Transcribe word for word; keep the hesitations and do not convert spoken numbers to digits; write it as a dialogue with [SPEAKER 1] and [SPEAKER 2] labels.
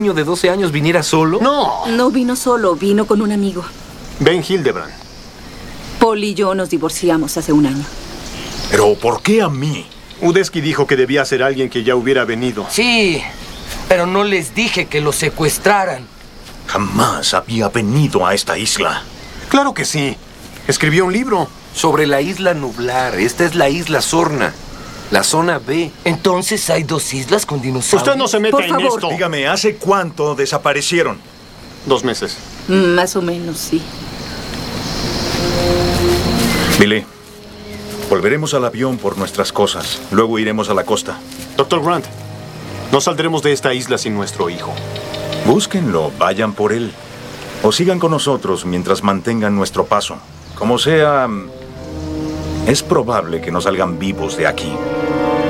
[SPEAKER 1] niño de doce años viniera solo?
[SPEAKER 2] ¡No!
[SPEAKER 3] No vino solo, vino con un amigo.
[SPEAKER 2] Ben Hildebrand.
[SPEAKER 3] Paul y yo nos divorciamos hace un año.
[SPEAKER 4] ¿Pero por qué a mí?
[SPEAKER 2] Udesky dijo que debía ser alguien que ya hubiera venido.
[SPEAKER 5] Sí, pero no les dije que lo secuestraran.
[SPEAKER 4] Jamás había venido a esta isla.
[SPEAKER 2] Claro que sí. Escribió un libro.
[SPEAKER 1] Sobre la isla Nublar. Esta es la isla Sorna. La zona B.
[SPEAKER 5] Entonces hay dos islas con dinosaurios.
[SPEAKER 2] Usted no se meta
[SPEAKER 3] Por
[SPEAKER 2] en
[SPEAKER 3] favor.
[SPEAKER 2] esto.
[SPEAKER 4] Dígame, ¿hace cuánto desaparecieron?
[SPEAKER 2] Dos meses.
[SPEAKER 3] Mm, Más o menos, sí.
[SPEAKER 4] Billy, volveremos al avión por nuestras cosas. Luego iremos a la costa.
[SPEAKER 2] Doctor Grant, no saldremos de esta isla sin nuestro hijo.
[SPEAKER 4] Búsquenlo, vayan por él. O sigan con nosotros mientras mantengan nuestro paso. Como sea, es probable que no salgan vivos de aquí.